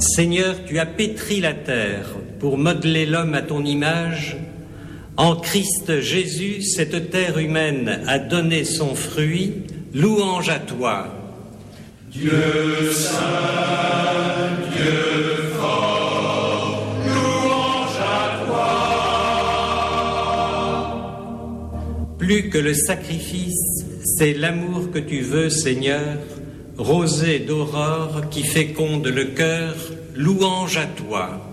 Seigneur, tu as pétri la terre pour modeler l'homme à ton image. En Christ Jésus, cette terre humaine a donné son fruit. Louange à toi. Dieu saint, Dieu fort, louange à toi. Plus que le sacrifice, c'est l'amour que tu veux, Seigneur, rosée d'aurore qui féconde le cœur, louange à toi.